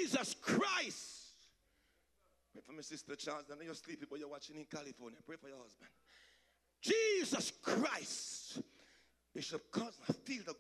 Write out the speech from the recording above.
Jesus Christ. Pray for my sister Charles. I know you're sleepy, but you're watching in California. Pray for your husband. Jesus Christ. Bishop Cousin, I feel the